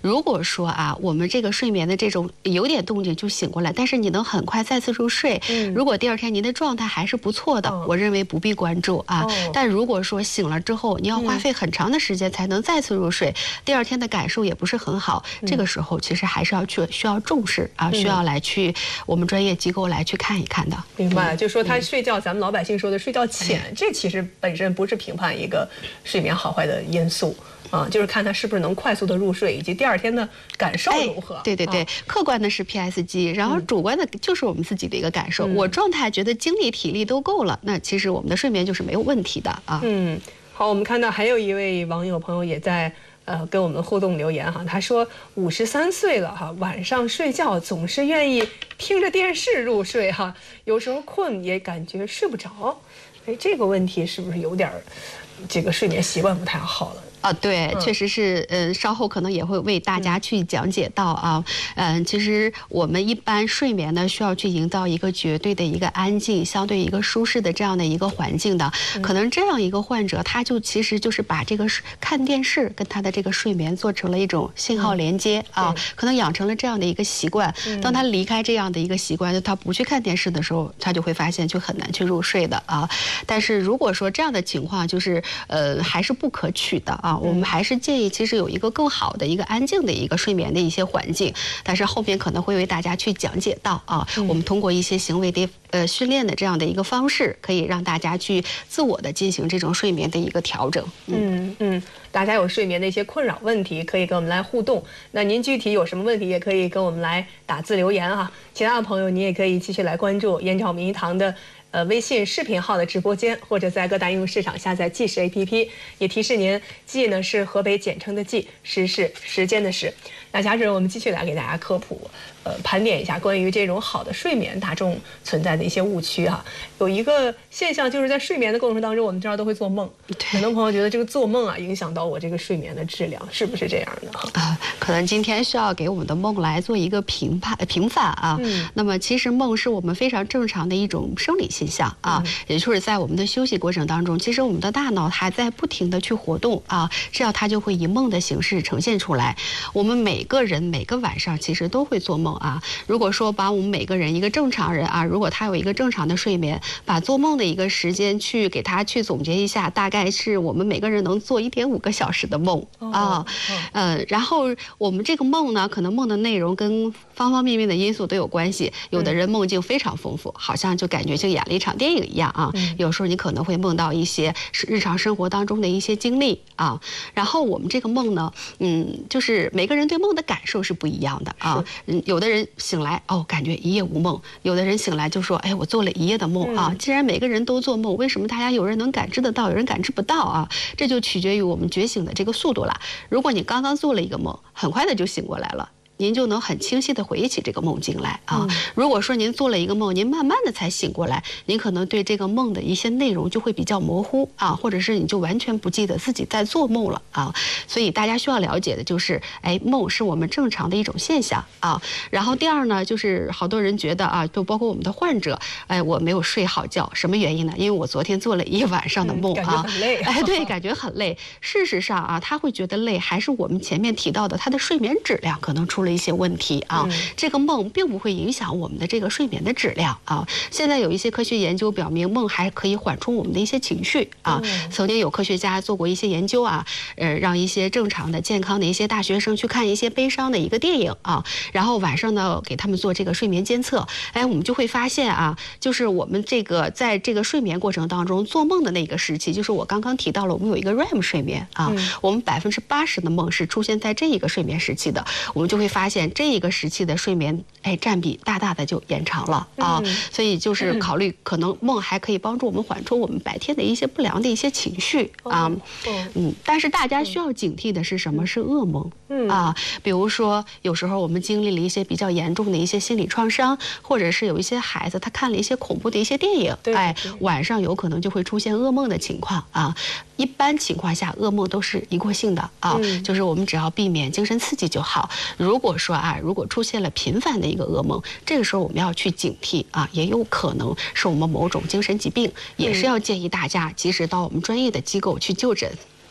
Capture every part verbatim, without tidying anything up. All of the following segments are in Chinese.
如果说啊，我们这个睡眠的这种有点动静就醒过来，但是你能很快再次入睡，嗯、如果第二天您的状态还是不错的，哦、我认为不必关注啊。哦、但如果说醒了之后，你要花费很长的时间才能再次入睡，嗯、第二天的感受也不是很好，嗯、这个时候其实还是要去需要重视啊，需要来去我们专业机构来去看一看的。 明白，就说他睡觉，咱们老百姓说的睡觉浅，这其实本身不是评判一个睡眠好坏的因素。啊，就是看他是不是能快速的入睡，以及第二天的感受如何。 哎、对对对，啊、客观的是 P S G， 然后主观的就是我们自己的一个感受。嗯、我状态觉得精力体力都够了，那其实我们的睡眠就是没有问题的啊。 嗯，好，我们看到还有一位网友朋友也在呃跟我们互动留言哈，他说五十三岁了哈，晚上睡觉总是愿意听着电视入睡哈，有时候困也感觉睡不着。哎，这个问题是不是有点这个睡眠习惯不太好了？ 啊，对，确实是，嗯，稍后可能也会为大家去讲解到啊，嗯，其实我们一般睡眠呢，需要去营造一个绝对的一个安静、相对一个舒适的这样的一个环境的。可能这样一个患者，他就其实就是把这个看电视跟他的这个睡眠做成了一种信号连接啊，可能养成了这样的一个习惯。当他离开这样的一个习惯，就他不去看电视的时候，他就会发现就很难去入睡的啊。但是如果说这样的情况就是呃还是不可取的啊。我们还是建议，其实有一个更好的一个安静的一个睡眠的一些环境，但是后边可能会为大家去讲解到啊，我们通过一些行为的呃训练的这样的一个方式，可以让大家去自我的进行这种睡眠的一个调整。 嗯嗯，大家有睡眠的一些困扰问题，可以跟我们来互动。那您具体有什么问题，也可以跟我们来打字留言哈。其他的朋友，你也可以继续来关注燕赵名医堂的。呃，微信视频号的直播间，或者在各大应用市场下载记事 A P P， 也提示您，记呢是河北简称的记，时是时间的时。那下面我们继续来给大家科普，呃，盘点一下关于这种好的睡眠大众存在的一些误区哈。有一个现象就是在睡眠的过程当中，我们经常都会做梦，很多朋友觉得这个做梦啊影响到我这个睡眠的质量，是不是这样的？ 啊、呃，可能今天需要给我们的梦来做一个评判评判啊。嗯。那么其实梦是我们非常正常的一种生理现象啊，嗯、也就是在我们的休息过程当中，其实我们的大脑还在不停的去活动啊，这样它就会以梦的形式呈现出来。我们每个人每个晚上其实都会做梦啊。如果说把我们每个人一个正常人啊，如果他有一个正常的睡眠，把做梦的一个时间去给他去总结一下，大概是我们每个人能做一点五个小时的梦啊。呃，然后我们这个梦呢，可能梦的内容跟方方面面的因素都有关系。有的人梦境非常丰富，好像就感觉就演了一场电影一样啊。有时候你可能会梦到一些日常生活当中的一些经历啊。然后我们这个梦呢，嗯，就是每个人对梦的感受是不一样的啊。嗯，有的人醒来哦，感觉一夜无梦；有的人醒来就说，哎，我做了一夜的梦啊。既然每个人都做梦，为什么大家有人能感知得到，有人感知不到啊？这就取决于我们觉醒的这个速度了。如果你刚刚做了一个梦，很快的就醒过来了，您就能很清晰的回忆起这个梦境来啊。嗯、如果说您做了一个梦，您慢慢的才醒过来，您可能对这个梦的一些内容就会比较模糊啊，或者是你就完全不记得自己在做梦了啊。所以大家需要了解的就是，哎，梦是我们正常的一种现象啊。然后第二呢，就是好多人觉得啊，就包括我们的患者，哎，我没有睡好觉，什么原因呢？因为我昨天做了一晚上的梦啊， 嗯、感觉很累、啊， 哎，对，感觉很累。事实上啊，他会觉得累，还是我们前面提到的他的睡眠质量可能出了一些问题啊。嗯、这个梦并不会影响我们的这个睡眠的质量啊。现在有一些科学研究表明，梦还可以缓冲我们的一些情绪啊。嗯、曾经有科学家做过一些研究啊，呃，让一些正常的、健康的一些大学生去看一些悲伤的一个电影啊，然后晚上呢给他们做这个睡眠监测，哎，我们就会发现啊，就是我们这个在这个睡眠过程当中做梦的那个时期，就是我刚刚提到了，我们有一个 R E M 睡眠啊，嗯、我们百分之八十的梦是出现在这一个睡眠时期的，我们就会发现这一个时期的睡眠，哎，占比大大的就延长了啊。嗯、所以就是考虑，可能梦还可以帮助我们缓冲我们白天的一些不良的一些情绪啊。嗯, 嗯，但是大家需要警惕的是什么？是噩梦。嗯啊，比如说有时候我们经历了一些比较严重的一些心理创伤，或者是有一些孩子他看了一些恐怖的一些电影，哎，晚上有可能就会出现噩梦的情况啊。一般情况下，噩梦都是一过性的啊，嗯、就是我们只要避免精神刺激就好。如果说啊，如果出现了频繁的一个噩梦，这个时候我们要去警惕啊，也有可能是我们某种精神疾病，也是要建议大家及时到我们专业的机构去就诊。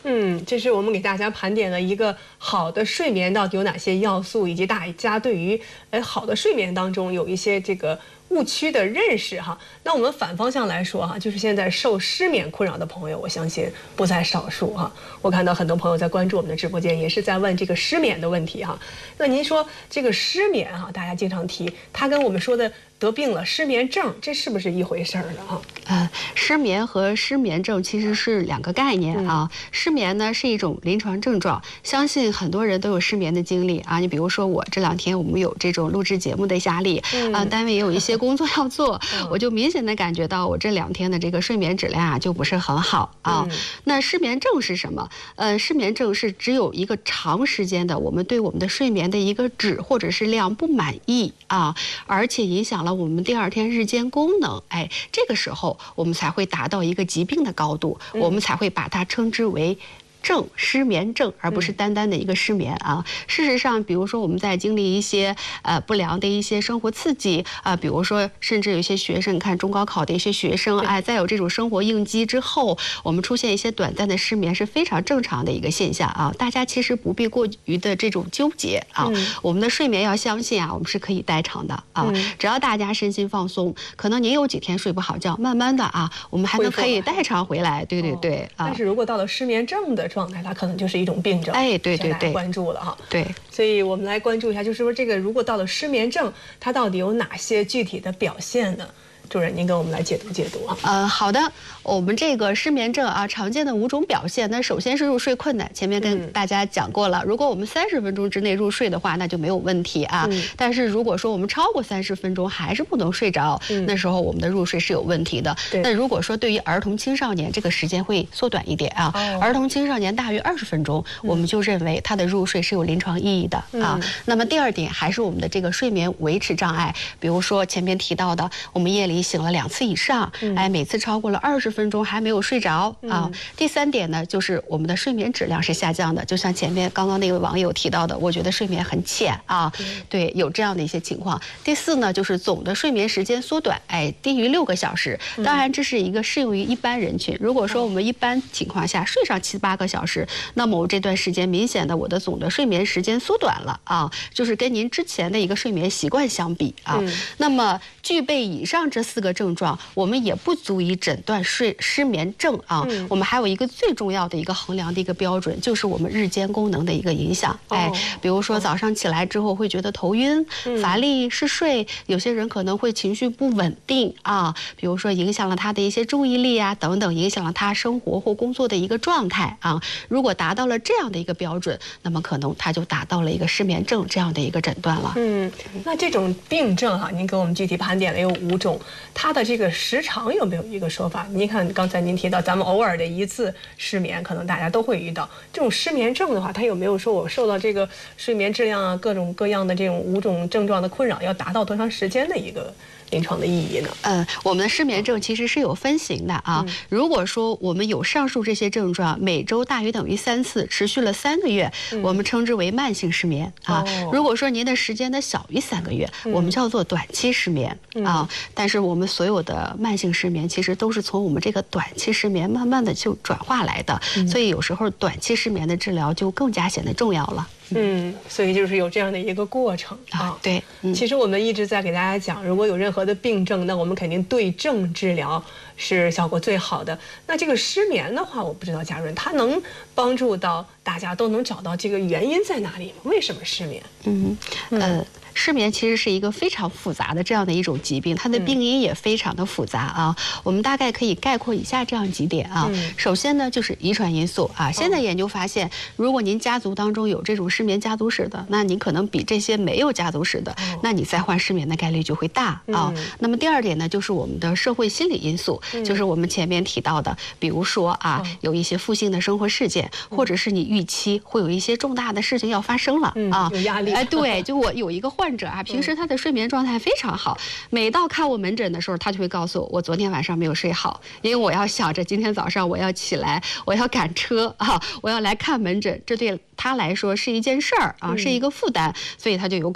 嗯，这是我们给大家盘点了一个好的睡眠到底有哪些要素，以及大家对于呃好的睡眠当中有一些这个误区的认识哈。那我们反方向来说哈，就是现在受失眠困扰的朋友，我相信不在少数哈。我看到很多朋友在关注我们的直播间，也是在问这个失眠的问题哈。那您说这个失眠哈，大家经常提，它跟我们说的得病了失眠症，这是不是一回事儿呢？哈， 呃，失眠和失眠症其实是两个概念啊。嗯、失眠呢是一种临床症状，相信很多人都有失眠的经历啊。你比如说我这两天我们有这种录制节目的压力，嗯、啊，单位也有一些工作要做，嗯、我就明显的感觉到我这两天的这个睡眠质量啊就不是很好啊。嗯、那失眠症是什么？呃，失眠症是只有一个长时间的我们对我们的睡眠的一个质或者是量不满意啊，而且影响了我们第二天日间功能，哎，这个时候我们才会达到一个疾病的高度，嗯、我们才会把它称之为症，失眠症，而不是单单的一个失眠啊。事实上，比如说我们在经历一些呃不良的一些生活刺激啊、呃，比如说甚至有一些学生看中高考的一些学生，哎，在有这种生活应激之后，我们出现一些短暂的失眠是非常正常的一个现象啊。大家其实不必过于的这种纠结啊。嗯、我们的睡眠要相信啊，我们是可以代偿的啊。嗯、只要大家身心放松，可能您有几天睡不好觉，慢慢的啊，我们还能可以代偿回来。对对对。 哦、啊。但是如果到了失眠症的状态，它可能就是一种病症， 哎，对对对， 关注了哈， 对， 所以我们来关注一下，就是说这个如果到了失眠症，它到底有哪些具体的表现呢？主任，您给我们来解读解读哈。 呃，好的，我们这个失眠症啊，常见的五种表现，那首先是入睡困难，前面跟大家讲过了，嗯、如果我们三十分钟之内入睡的话，那就没有问题啊。嗯、但是如果说我们超过三十分钟还是不能睡着，嗯、那时候我们的入睡是有问题的。那如果说对于儿童青少年，这个时间会缩短一点啊。哦、儿童青少年大约二十分钟，嗯、我们就认为他的入睡是有临床意义的啊。嗯、那么第二点还是我们的这个睡眠维持障碍，比如说前面提到的，我们夜里醒了两次以上，嗯、哎，每次超过了二十分钟还没有睡着啊。嗯、第三点呢，就是我们的睡眠质量是下降的，就像前面刚刚那位网友提到的，我觉得睡眠很浅啊，嗯、对，有这样的一些情况。第四呢，就是总的睡眠时间缩短，哎，低于六个小时。当然，这是一个适用于一般人群。如果说我们一般情况下睡上七八个小时，那么我这段时间明显的我的总的睡眠时间缩短了啊，就是跟您之前的一个睡眠习惯相比啊，嗯、那么具备以上这四个症状，我们也不足以诊断睡失眠症啊。嗯、我们还有一个最重要的一个衡量的一个标准，就是我们日间功能的一个影响。哦、哎，比如说早上起来之后会觉得头晕、嗯、乏力、嗜睡，有些人可能会情绪不稳定啊，比如说影响了他的一些注意力啊等等，影响了他生活或工作的一个状态啊。如果达到了这样的一个标准，那么可能他就达到了一个失眠症这样的一个诊断了。 嗯，那这种病症哈、啊，您给我们具体盘点了有五种，它的这个时长有没有一个说法？您看刚才您提到咱们偶尔的一次失眠，可能大家都会遇到这种失眠症的话，它有没有说我受到这个睡眠质量啊各种各样的这种五种症状的困扰，要达到多长时间的一个临床的意义呢？ 嗯，我们的失眠症其实是有分型的啊。嗯、如果说我们有上述这些症状，每周大于等于三次，持续了三个月，嗯、我们称之为慢性失眠啊。哦、如果说您的时间呢小于三个月，嗯、我们叫做短期失眠、嗯、啊。但是我们所有的慢性失眠，其实都是从我们这个短期失眠慢慢的就转化来的，嗯、所以有时候短期失眠的治疗就更加显得重要了。 嗯，所以就是有这样的一个过程啊。 对，嗯、 其实我们一直在给大家讲，如果有任何的病症，那我们肯定对症治疗是效果最好的。那这个失眠的话，我不知道嘉润它能帮助到大家都能找到这个原因在哪里吗？为什么失眠？ 嗯，呃。嗯失眠其实是一个非常复杂的这样的一种疾病，它的病因也非常的复杂啊。嗯、我们大概可以概括以下这样几点啊。嗯、首先呢，就是遗传因素啊。现在研究发现，如果您家族当中有这种失眠家族史的，那您可能比这些没有家族史的，哦、那你再患失眠的概率就会大啊。嗯、那么第二点呢，就是我们的社会心理因素，嗯、就是我们前面提到的，比如说啊，嗯、有一些负性的生活事件，嗯、或者是你预期会有一些重大的事情要发生了、 嗯、 啊， 有压力。 哎，对，就我有一个患者啊，平时他的睡眠状态非常好，每到看我门诊的时候，他就会告诉我，我昨天晚上没有睡好，因为我要想着今天早上我要起来，我要赶车啊，我要来看门诊，这对他来说是一件事儿啊，是一个负担，所以他就有可能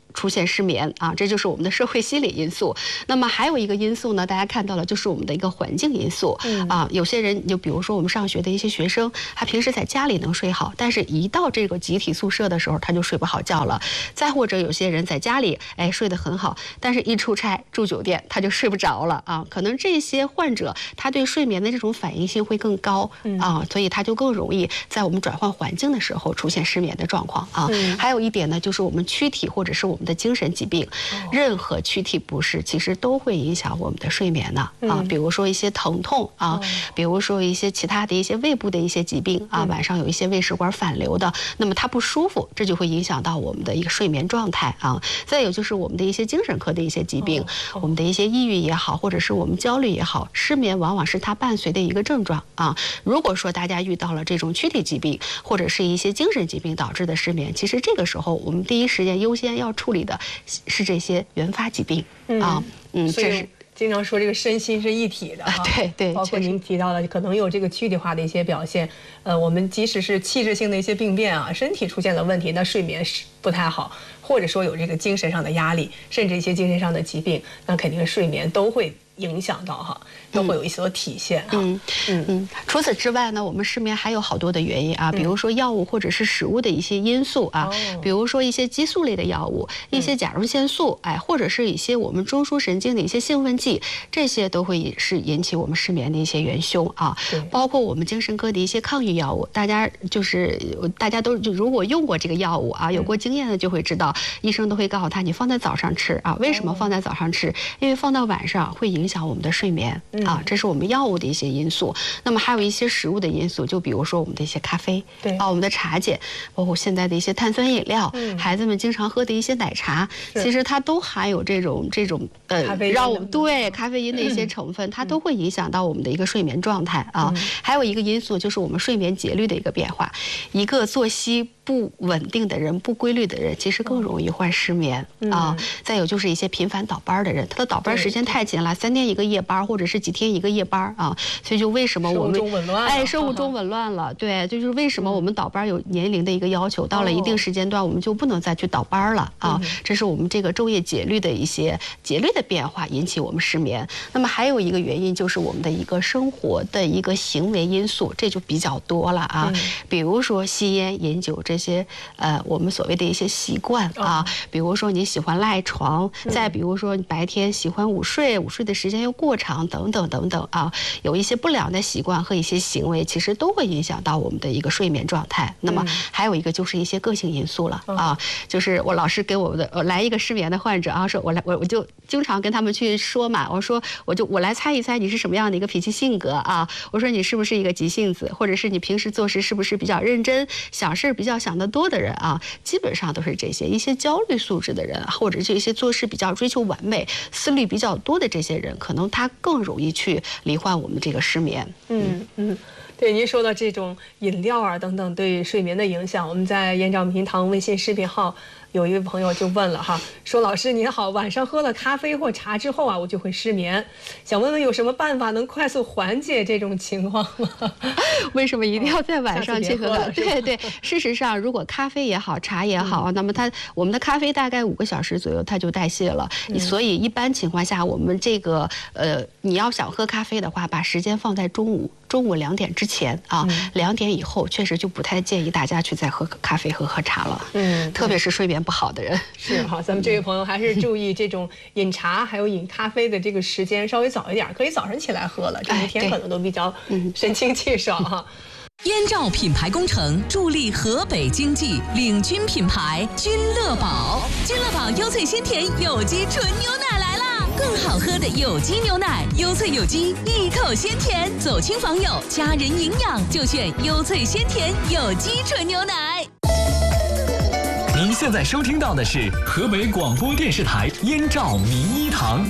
出现失眠啊，这就是我们的社会心理因素。那么还有一个因素呢，大家看到了，就是我们的一个环境因素啊。有些人就比如说我们上学的一些学生，他平时在家里能睡好，但是一到这个集体宿舍的时候，他就睡不好觉了。再或者有些人在家里哎睡得很好，但是一出差住酒店他就睡不着了啊。可能这些患者他对睡眠的这种反应性会更高啊，所以他就更容易在我们转换环境的时候出现失眠的状况啊。还有一点呢，就是我们躯体或者是我们的精神疾病，任何躯体不适其实都会影响我们的睡眠呢啊。比如说一些疼痛啊，比如说一些其他的一些胃部的一些疾病啊，晚上有一些胃食管反流的，那么它不舒服，这就会影响到我们的一个睡眠状态啊。再有就是我们的一些精神科的一些疾病，我们的一些抑郁也好，或者是我们焦虑也好，失眠往往是它伴随的一个症状啊。如果说大家遇到了这种躯体疾病或者是一些精神疾病导致的失眠，其实这个时候我们第一时间优先要处理的是这些原发疾病啊。嗯，这是经常说这个身心是一体的哈， 对对， 包括您提到的可能有这个躯体化的一些表现，呃，我们即使是器质性的一些病变啊，身体出现了问题，那睡眠是不太好，或者说有这个精神上的压力，甚至一些精神上的疾病，那肯定睡眠都会影响到哈，都会有一所体现哈。 嗯嗯嗯。除此之外呢，我们失眠还有好多的原因啊，比如说药物或者是食物的一些因素啊，比如说一些激素类的药物，一些甲状腺素，哎，或者是一些我们中枢神经的一些兴奋剂，这些都会是引起我们失眠的一些元凶啊。包括我们精神科的一些抗抑药物，大家就是大家都就如果用过这个药物啊，有过经验的就会知道，医生都会告诉他你放在早上吃啊。为什么放在早上吃？因为放到晚上会影响影响我们的睡眠啊，这是我们药物的一些因素。那么还有一些食物的因素，就比如说我们的一些咖啡，对啊，我们的茶碱，包括现在的一些碳酸饮料，嗯、孩子们经常喝的一些奶茶，其实它都含有这种这种呃，让我们对咖啡因的一些成分，它都会影响到我们的一个睡眠状态啊。嗯、还有一个因素就是我们睡眠节律的一个变化，一个作息不稳定的人、不规律的人，其实更容易患失眠、嗯、啊。再有就是一些频繁倒班的人，他的倒班时间太紧了，三天一个夜班，或者是几天一个夜班啊。所以就为什么我们生物钟紊乱， 哎，生物钟紊乱了，对，就是为什么我们倒班有年龄的一个要求，到了一定时间段，我们就不能再去倒班了啊。嗯、这是我们这个昼夜节律的一些节律的变化引起我们失眠。那么还有一个原因就是我们的一个生活的一个行为因素，这就比较多了啊。嗯、比如说吸烟、饮酒这些，呃，我们所谓的一些习惯啊，哦、比如说你喜欢赖床，嗯、再比如说你白天喜欢午睡，午睡的时间又过长，等等等等啊，有一些不良的习惯和一些行为，其实都会影响到我们的一个睡眠状态。那么还有一个就是一些个性因素了、嗯、啊，就是我老是给我的呃来一个失眠的患者啊，说我来我我就经常跟他们去说嘛，我说我就我来猜一猜你是什么样的一个脾气性格啊，我说你是不是一个急性子，或者是你平时做事是不是比较认真，想事比较想得多的人啊，基本上都是这些。一些焦虑素质的人，或者这些做事比较追求完美、思虑比较多的这些人，可能他更容易去罹患我们这个失眠。 嗯嗯。对，您说到这种饮料啊等等对睡眠的影响，我们在燕赵明堂微信视频号有一位朋友就问了哈，说老师您好，晚上喝了咖啡或茶之后啊，我就会失眠，想问问有什么办法能快速缓解这种情况吗？ 为什么一定要在晚上去喝？哦、对对，事实上，如果咖啡也好，茶也好，嗯、那么它我们的咖啡大概五个小时左右它就代谢了，嗯、所以一般情况下，我们这个呃，你要想喝咖啡的话，把时间放在中午。中午两点之前啊，两、嗯、点以后确实就不太建议大家去再喝咖啡和喝茶了。嗯，特别是睡眠不好的人。 是哈，咱们这位朋友还是注意这种饮茶还有饮咖啡的这个时间稍微早一点，可以早上起来喝了，这一天可能都比较神清气爽哈。 燕赵品牌工程助力河北经济，领军品牌君乐宝。君乐宝优萃鲜甜有机纯牛奶来啦！更好喝的有机牛奶，优萃有机，一口鲜甜，走亲访友，家人营养就选优萃鲜甜有机纯牛奶。 您现在收听到的是河北广播电视台燕赵名医堂。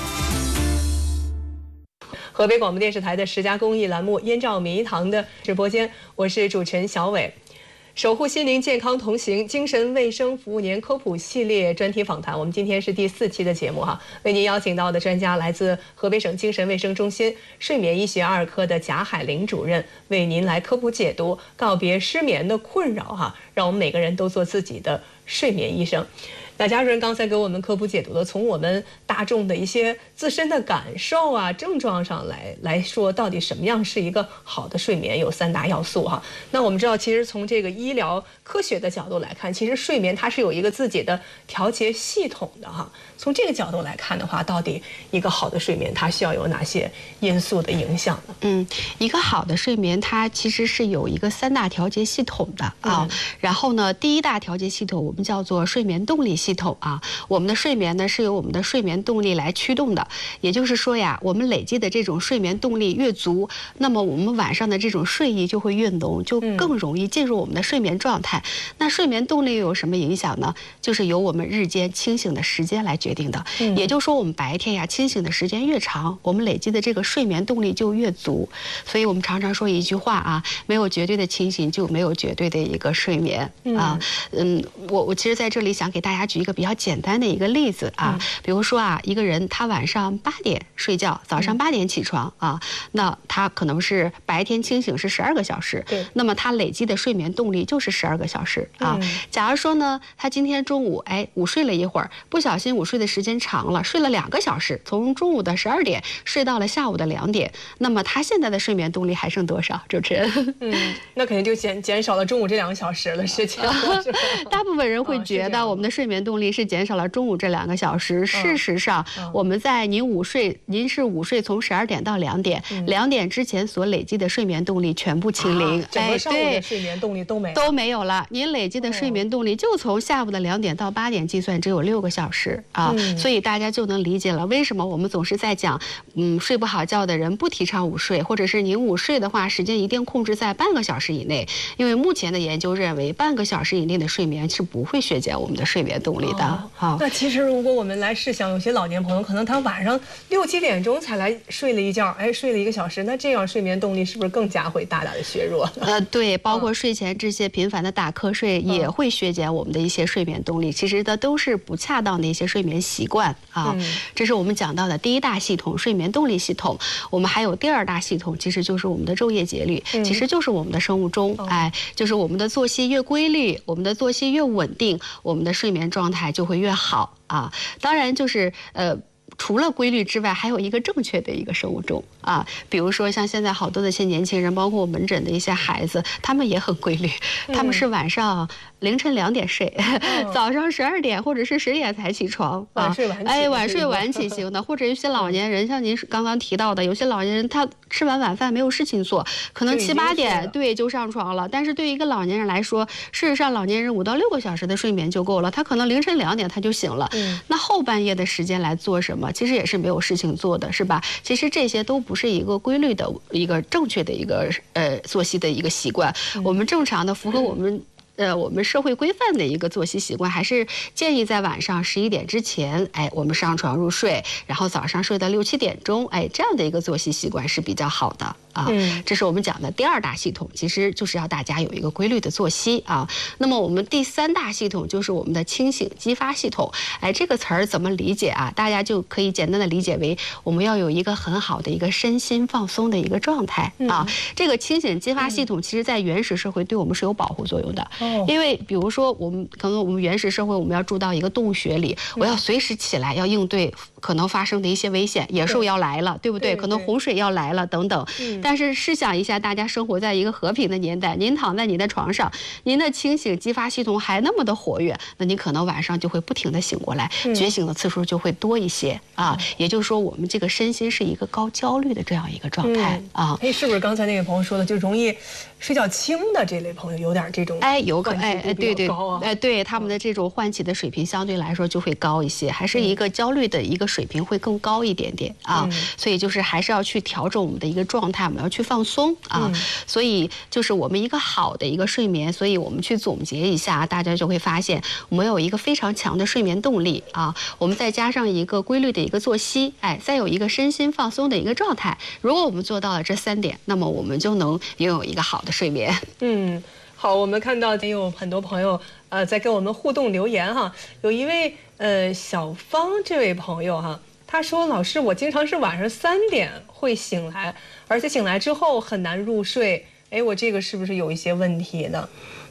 河北广播电视台的十佳公益栏目燕赵名医堂的直播间，我是主持人小伟。守护心灵健康同行精神卫生服务年科普系列专题访谈，我们今天是第四期的节目哈，为您邀请到的专家来自河北省精神卫生中心睡眠医学二科的贾海玲主任，为您来科普解读，告别失眠的困扰哈，让我们每个人都做自己的睡眠医生。 那家人刚才给我们科普解读的，从我们大众的一些自身的感受啊、症状上来来说，到底什么样是一个好的睡眠，有三大要素哈。那我们知道，其实从这个医疗科学的角度来看，其实睡眠它是有一个自己的调节系统的哈。从这个角度来看的话，到底一个好的睡眠它需要有哪些因素的影响呢？ 嗯，一个好的睡眠它其实是有一个三大调节系统的啊。嗯、然后呢，第一大调节系统我们叫做睡眠动力系统啊。我们的睡眠呢是由我们的睡眠动力来驱动的，也就是说呀，我们累积的这种睡眠动力越足，那么我们晚上的这种睡意就会越浓，就更容易进入我们的睡眠状态。嗯、那睡眠动力有什么影响呢？就是由我们日间清醒的时间来决定的。嗯、也就是说，我们白天呀清醒的时间越长，我们累积的这个睡眠动力就越足。所以我们常常说一句话啊，没有绝对的清醒，就没有绝对的一个睡眠啊。嗯，我我其实在这里想给大家举一个比较简单的一个例子啊，嗯、比如说啊，一个人他晚上八点睡觉，早上八点起床啊，那他可能是白天清醒是十二个小时，对，那么他累积的睡眠动力就是十二个小时啊。嗯、假如说呢，他今天中午哎午睡了一会儿，不小心午睡的时间长了，睡了两个小时，从中午的十二点睡到了下午的两点，那么他现在的睡眠动力还剩多少？主持人？ 嗯，那肯定就减减少了中午这两个小时的时间。 大部分人会觉得我们的睡眠动力是减少了中午这两个小时。事实上，我们在您午睡，您是午睡从十二点到两点，两点之前所累积的睡眠动力全部清零， 整个上午的睡眠动力都没有都没有了。您累积的睡眠动力就从下午的两点到八点计算，只有六个小时啊。所以大家就能理解了，为什么我们总是在讲，嗯，睡不好觉的人不提倡午睡，或者是您午睡的话，时间一定控制在半个小时以内，因为目前的研究认为，半个小时以内的睡眠是不会削减我们的睡眠动力的。 哦哦、那其实如果我们来试想，有些老年朋友可能他晚上六七点钟才来睡了一觉，哎，睡了一个小时，那这样睡眠动力是不是更加会大大的削弱？ 呃，对，包括睡前这些频繁的打瞌睡，嗯、也会削减我们的一些睡眠动力。其实的都是不恰当的一些睡眠习惯啊。嗯、这是我们讲到的第一大系统，睡眠动力系统。我们还有第二大系统，其实就是我们的昼夜节律，嗯、其实就是我们的生物钟。哦、哎，就是我们的作息越规律，我们的作息越稳定，我们的睡眠状态就会越好啊。当然，就是呃。除了规律之外，还有一个正确的一个生物钟啊。比如说，像现在好多的一些年轻人，包括我门诊的一些孩子，他们也很规律，嗯、他们是晚上凌晨两点睡，嗯、早上十二点或者是十点才起床， 晚睡晚起。 哎，晚睡晚起型的，或者有些老年人，像您刚刚提到的，有些老年人他吃完晚饭没有事情做，可能七八点对就上床了。但是对于一个老年人来说，事实上老年人五到六个小时的睡眠就够了，他可能凌晨两点他就醒了。嗯、那后半夜的时间来做什么？其实也是没有事情做的，是吧？其实这些都不是一个规律的一个正确的一个呃作息的一个习惯。嗯、我们正常的符合我们。呃，我们社会规范的一个作息习惯，还是建议在晚上十一点之前，哎，我们上床入睡，然后早上睡到六七点钟，哎，这样的一个作息习惯是比较好的啊。嗯、这是我们讲的第二大系统，其实就是要大家有一个规律的作息啊。那么我们第三大系统就是我们的清醒激发系统，哎，这个词儿怎么理解啊？大家就可以简单的理解为，我们要有一个很好的一个身心放松的一个状态啊。嗯、这个清醒激发系统，其实在原始社会对我们是有保护作用的。因为比如说我们可能我们原始社会我们要住到一个洞穴里，我要随时起来要应对可能发生的一些危险，野兽要来了，对不对？可能洪水要来了等等。但是试想一下，大家生活在一个和平的年代，您躺在你的床上，您的清醒激发系统还那么的活跃，那你可能晚上就会不停的醒过来，觉醒的次数就会多一些啊。也就是说，我们这个身心是一个高焦虑的这样一个状态啊。 哎，是不是刚才那位朋友说的，就容易睡觉轻的这类朋友有点这种哎有可哎哎对对哎对他们的这种唤起的水平相对来说就会高一些，还是一个焦虑的一个水平会更高一点点啊。嗯、所以就是还是要去调整我们的一个状态，我们要去放松啊。嗯、所以就是我们一个好的一个睡眠，所以我们去总结一下，大家就会发现我们有一个非常强的睡眠动力啊。我们再加上一个规律的一个作息，哎，再有一个身心放松的一个状态。如果我们做到了这三点，那么我们就能拥有一个好的睡眠。 嗯。好，我们看到也有很多朋友呃在跟我们互动留言哈，有一位呃小芳这位朋友哈，他说老师，我经常是晚上三点会醒来，而且醒来之后很难入睡，哎，我这个是不是有一些问题呢？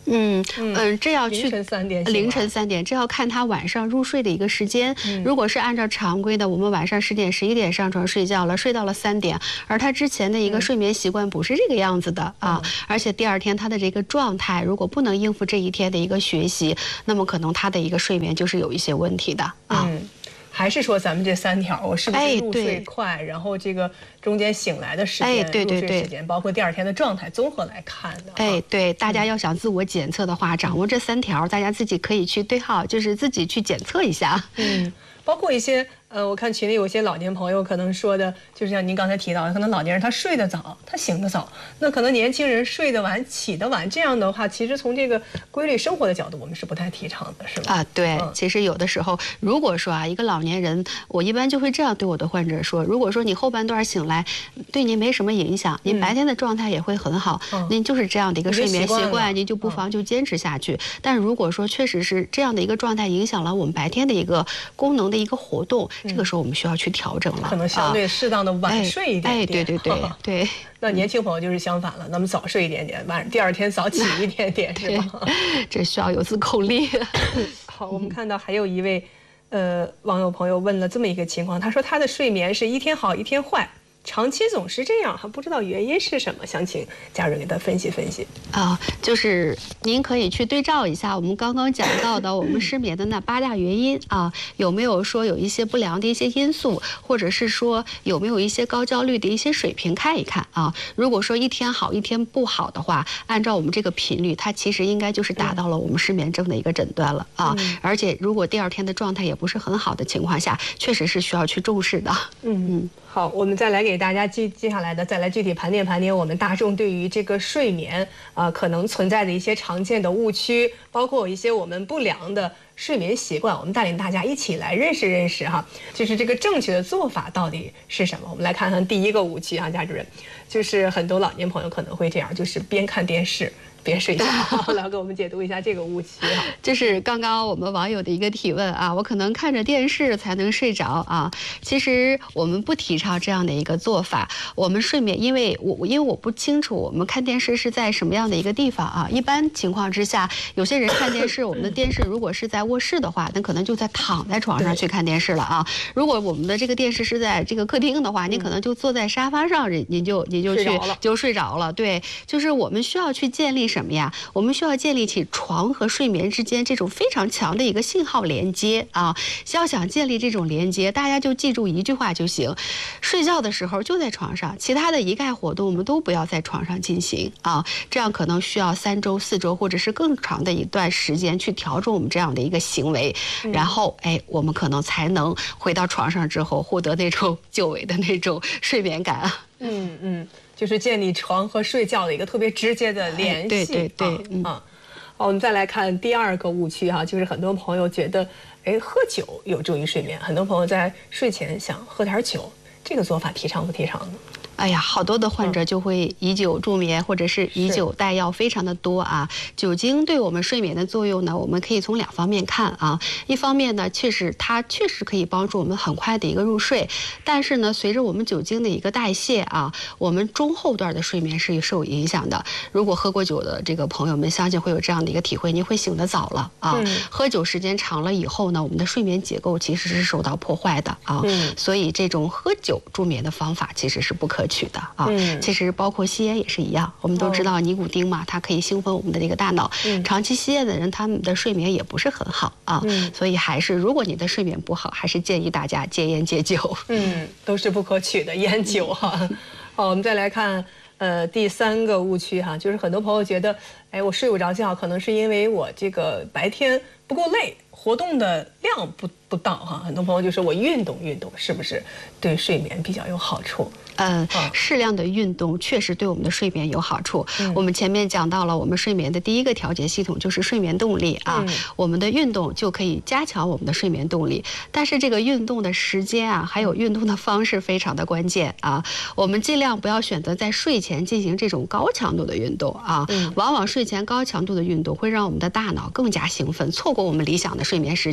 嗯嗯，这要去凌晨三点， 凌晨三点，这要看他晚上入睡的一个时间。如果是按照常规的，我们晚上十点、十一点上床睡觉了，睡到了三点，而他之前的一个睡眠习惯不是这个样子的啊，而且第二天他的这个状态如果不能应付这一天的一个学习，那么可能他的一个睡眠就是有一些问题的啊。 嗯，还是说咱们这三条，我是不是入睡快，然后这个中间醒来的时间、 哎，对对对， 时间，包括第二天的状态，综合来看的。 哎，对，大家要想自我检测的话，掌握这三条，大家自己可以去对号，就是自己去检测一下。 嗯，包括一些。呃，我看群里有些老年朋友可能说的，就是像您刚才提到的，可能老年人他睡得早，他醒得早，那可能年轻人睡得晚，起得晚，这样的话，其实从这个规律生活的角度，我们是不太提倡的，是吧？ 啊，对， 嗯、 其实有的时候，如果说啊，一个老年人，我一般就会这样对我的患者说：如果说你后半段醒来对您没什么影响，您白天的状态也会很好，嗯、您就是这样的一个睡眠习惯，您就不妨就坚持下去。嗯、但如果说确实是这样的一个状态影响了我们白天的一个功能的一个活动，嗯、这个时候我们需要去调整了， 可能相对适当的晚睡一点点。 哎，哎对对对对。 那年轻朋友就是相反了，那么早睡一点点，晚上第二天早起一点点，是吧？ 这需要有自控力。 好，我们看到还有一位呃网友朋友问了这么一个情况，他说他的睡眠是一天好一天坏。长期总是这样，还不知道原因是什么，想请家人给他分析分析啊。就是您可以去对照一下我们刚刚讲到的我们失眠的那八大原因啊，有没有说有一些不良的一些因素，或者是说有没有一些高焦虑的一些水平，看一看啊。如果说一天好一天不好的话，按照我们这个频率，它其实应该就是达到了我们失眠症的一个诊断了啊。嗯、而且如果第二天的状态也不是很好的情况下，确实是需要去重视的。 嗯嗯。好，我们再来给大家接接下来的再来具体盘点盘点我们大众对于这个睡眠啊、呃、可能存在的一些常见的误区，包括有一些我们不良的睡眠习惯，我们带领大家一起来认识认识哈，就是这个正确的做法到底是什么？我们来看看第一个误区啊，家主任，就是很多老年朋友可能会这样，就是边看电视别睡觉，来给我们解读一下这个误区哈。 就是刚刚我们网友的一个提问啊，我可能看着电视才能睡着啊。其实我们不提倡这样的一个做法。我们睡眠，因为我因为我不清楚我们看电视是在什么样的一个地方啊。一般情况之下，有些人看电视，我们的电视如果是在卧室的话，那可能就在躺在床上去看电视了啊。如果我们的这个电视是在这个客厅的话，您可能就坐在沙发上，您就您就去就睡着了。对，就是我们需要去建立什么呀？我们需要建立起床和睡眠之间这种非常强的一个信号连接啊！要想建立这种连接，大家就记住一句话就行：睡觉的时候就在床上，其他的一概活动我们都不要在床上进行啊！这样可能需要三周、四周或者是更长的一段时间去调整我们这样的一个行为，然后哎，我们可能才能回到床上之后获得那种久违的那种睡眠感啊！ 嗯嗯。就是建立床和睡觉的一个特别直接的联系。 对对对，嗯啊。好，我们再来看第二个误区哈，就是很多朋友觉得，哎，喝酒有助于睡眠，很多朋友在睡前想喝点酒，这个做法提倡不提倡呢？ 哎呀，好多的患者就会以酒助眠，或者是以酒代药，非常的多啊。酒精对我们睡眠的作用呢，我们可以从两方面看啊。一方面呢，确实它确实可以帮助我们很快的一个入睡，但是呢，随着我们酒精的一个代谢啊，我们中后段的睡眠是受影响的。如果喝过酒的这个朋友们，相信会有这样的一个体会，您会醒得早了啊。嗯、喝酒时间长了以后呢，我们的睡眠结构其实是受到破坏的啊。嗯、所以这种喝酒助眠的方法其实是不可取的啊。嗯、其实包括吸烟也是一样，我们都知道尼古丁嘛，它可以兴奋我们的这个大脑。嗯、长期吸烟的人，他们的睡眠也不是很好啊。嗯、所以还是，如果你的睡眠不好，还是建议大家戒烟戒酒。 嗯，都是不可取的烟酒哈。好，我们再来看呃第三个误区哈，就是很多朋友觉得，哎，我睡不着觉，可能是因为我这个白天不够累，活动的量不不到哈。很多朋友就说我运动运动，是不是对睡眠比较有好处？ 嗯，适量的运动确实对我们的睡眠有好处。嗯、我们前面讲到了，我们睡眠的第一个调节系统就是睡眠动力啊。嗯、我们的运动就可以加强我们的睡眠动力，但是这个运动的时间啊，还有运动的方式非常的关键啊。我们尽量不要选择在睡前进行这种高强度的运动啊。嗯、往往睡前高强度的运动会让我们的大脑更加兴奋，错过我们理想的睡眠时间。你会发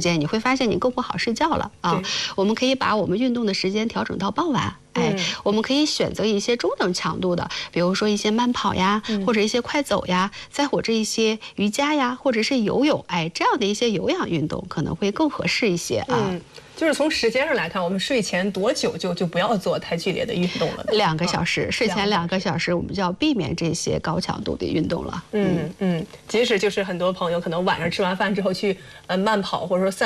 发现你更不好睡觉了啊。我们可以把我们运动的时间调整到傍晚。哎，我们可以选择一些中等强度的，比如说一些慢跑呀，嗯、或者一些快走呀，再或者一些瑜伽呀，或者是游泳，哎，这样的一些有氧运动可能会更合适一些啊。 嗯，就是从时间上来看，我们睡前多久就就不要做太剧烈的运动了？ 两个小时，嗯、睡前两个小时，我们就要避免这些高强度的运动了。 嗯嗯，即使就是很多朋友可能晚上吃完饭之后去呃慢跑，或者说散。